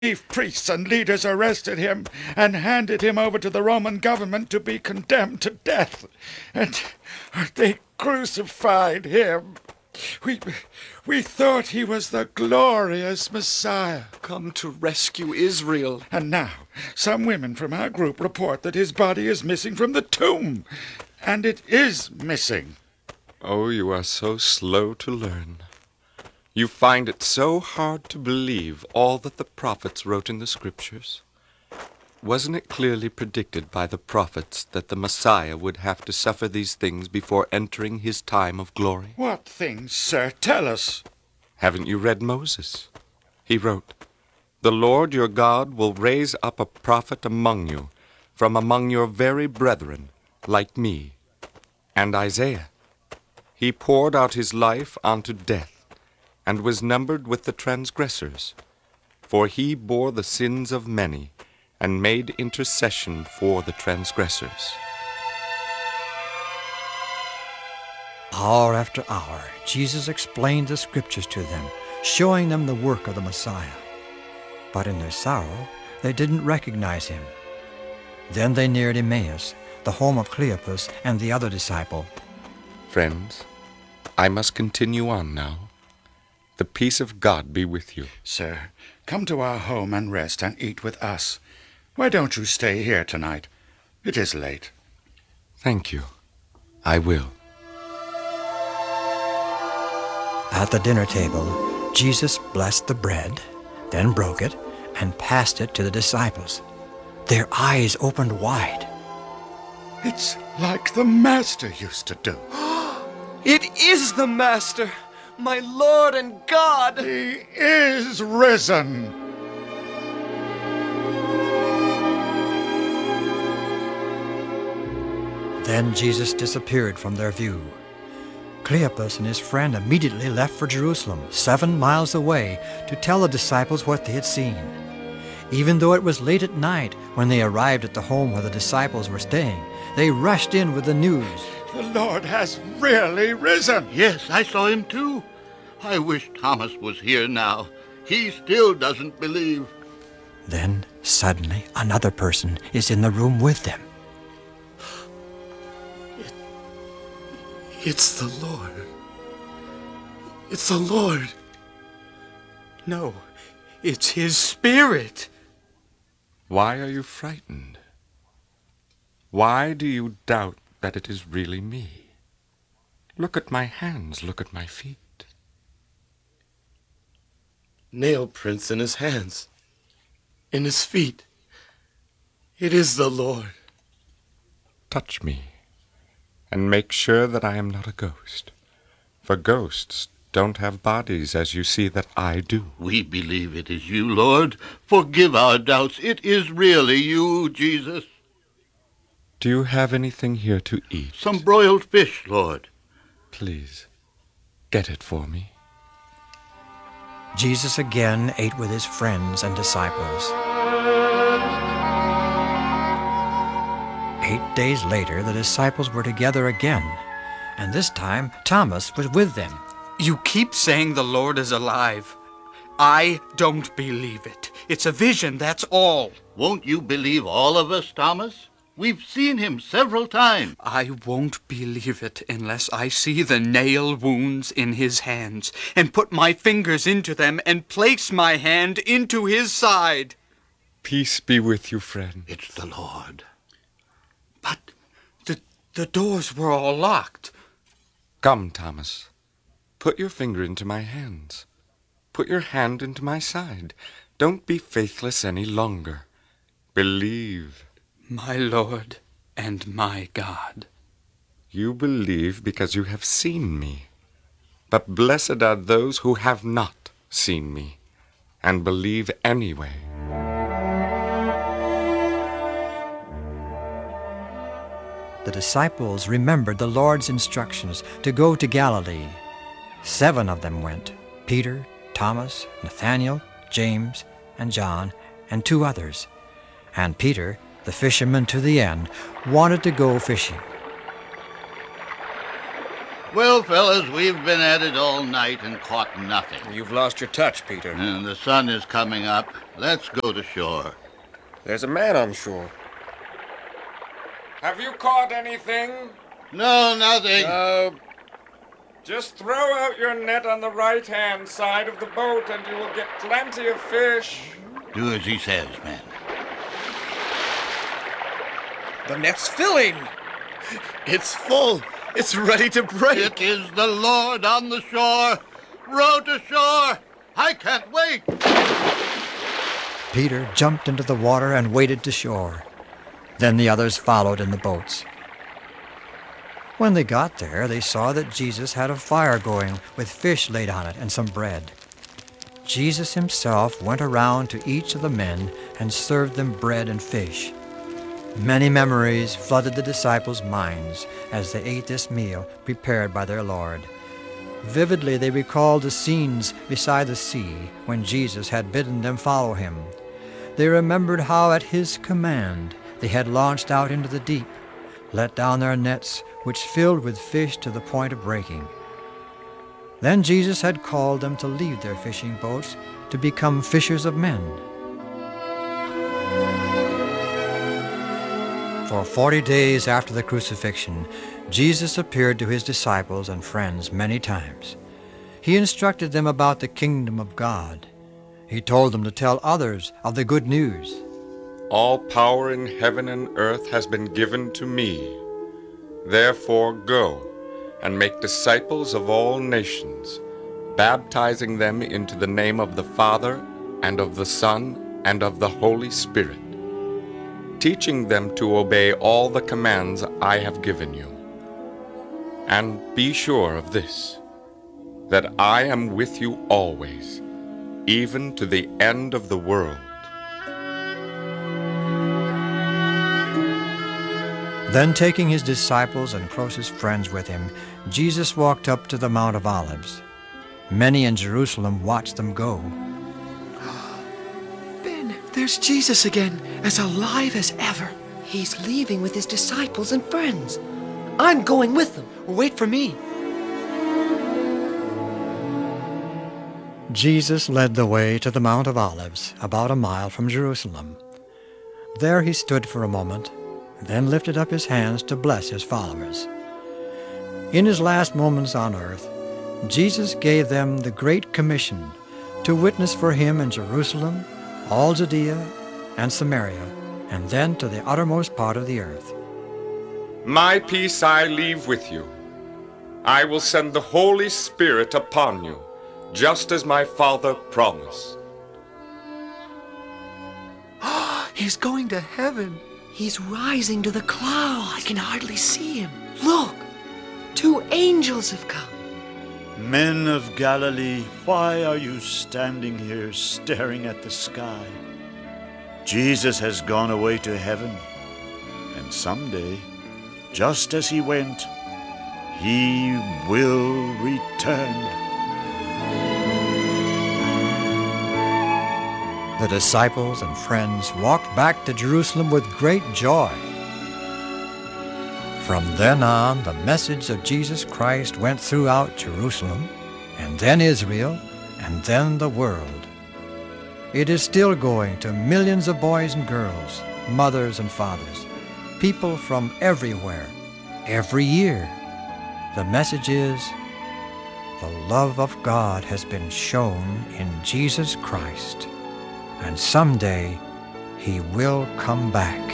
chief priests and leaders arrested him and handed him over to the Roman government to be condemned to death. And they crucified him. We thought he was the glorious Messiah, come to rescue Israel. And now some women from our group report that his body is missing from the tomb. And it is missing. Oh, you are so slow to learn. You find it so hard to believe all that the prophets wrote in the scriptures. Wasn't it clearly predicted by the prophets that the Messiah would have to suffer these things before entering his time of glory? What things, sir? Tell us. Haven't you read Moses? He wrote, "The Lord your God will raise up a prophet among you, from among your very brethren, like me." And Isaiah, he poured out his life unto death, and was numbered with the transgressors. For he bore the sins of many, and made intercession for the transgressors. Hour after hour, Jesus explained the scriptures to them, showing them the work of the Messiah. But in their sorrow, they didn't recognize him. Then they neared Emmaus, the home of Cleopas and the other disciple. Friends, I must continue on now. The peace of God be with you. Sir, come to our home and rest and eat with us. Why don't you stay here tonight? It is late. Thank you. I will. At the dinner table, Jesus blessed the bread, then broke it, and passed it to the disciples. Their eyes opened wide. It's like the Master used to do. It is the Master, my Lord and God. He is risen. Then Jesus disappeared from their view. Cleopas and his friend immediately left for Jerusalem, 7 miles away, to tell the disciples what they had seen. Even though it was late at night when they arrived at the home where the disciples were staying, they rushed in with the news. The Lord has really risen. Yes, I saw him too. I wish Thomas was here now. He still doesn't believe. Then, suddenly, another person is in the room with them. It's the Lord. It's the Lord. No, it's his Spirit. Why are you frightened? Why do you doubt that it is really me? Look at my hands, look at my feet. Nail prints in his hands, in his feet. It is the Lord. Touch me, and make sure that I am not a ghost. For ghosts don't have bodies as you see that I do. We believe it is you, Lord. Forgive our doubts. It is really you, Jesus. Do you have anything here to eat? Some broiled fish, Lord. Please, get it for me. Jesus again ate with his friends and disciples. 8 days later, the disciples were together again, and this time Thomas was with them. You keep saying the Lord is alive. I don't believe it. It's a vision, that's all. Won't you believe all of us, Thomas? We've seen him several times. I won't believe it unless I see the nail wounds in his hands and put my fingers into them and place my hand into his side. Peace be with you, friend. It's the Lord. But the doors were all locked. Come, Thomas. Put your finger into my hands. Put your hand into my side. Don't be faithless any longer. Believe. My Lord and my God. You believe because you have seen me. But blessed are those who have not seen me and believe anyway. The disciples remembered the Lord's instructions to go to Galilee. 7 of them went: Peter, Thomas, Nathanael, James, and John, and 2 others. And Peter, the fisherman to the end, wanted to go fishing. Well, fellas, we've been at it all night and caught nothing. You've lost your touch, Peter. And the sun is coming up. Let's go to shore. There's a man on shore. Have you caught anything? No, nothing. Just throw out your net on the right-hand side of the boat and you will get plenty of fish. Do as he says, man. The net's filling. It's full. It's ready to break. It is the Lord on the shore. Row to shore. I can't wait. Peter jumped into the water and waded to shore. Then the others followed in the boats. When they got there, they saw that Jesus had a fire going with fish laid on it and some bread. Jesus himself went around to each of the men and served them bread and fish. Many memories flooded the disciples' minds as they ate this meal prepared by their Lord. Vividly they recalled the scenes beside the sea when Jesus had bidden them follow him. They remembered how at his command they had launched out into the deep, let down their nets, which filled with fish to the point of breaking. Then Jesus had called them to leave their fishing boats to become fishers of men. For 40 days after the crucifixion, Jesus appeared to his disciples and friends many times. He instructed them about the kingdom of God. He told them to tell others of the good news. All power in heaven and earth has been given to me. Therefore go and make disciples of all nations, baptizing them into the name of the Father, and of the Son, and of the Holy Spirit, teaching them to obey all the commands I have given you. And be sure of this, that I am with you always, even to the end of the world. Then taking his disciples and closest friends with him, Jesus walked up to the Mount of Olives. Many in Jerusalem watched them go. Ben, there's Jesus again, as alive as ever. He's leaving with his disciples and friends. I'm going with them. Wait for me. Jesus led the way to the Mount of Olives, about a mile from Jerusalem. There he stood for a moment, then lifted up his hands to bless his followers. In his last moments on earth, Jesus gave them the Great Commission to witness for him in Jerusalem, all Judea and Samaria, and then to the uttermost part of the earth. My peace I leave with you. I will send the Holy Spirit upon you, just as my Father promised. He's going to heaven. He's rising to the clouds. I can hardly see him. Look, 2 angels have come. Men of Galilee, why are you standing here staring at the sky? Jesus has gone away to heaven, and someday, just as he went, he will return. The disciples and friends walked back to Jerusalem with great joy. From then on, the message of Jesus Christ went throughout Jerusalem, and then Israel, and then the world. It is still going to millions of boys and girls, mothers and fathers, people from everywhere, every year. The message is, the love of God has been shown in Jesus Christ, and someday he will come back.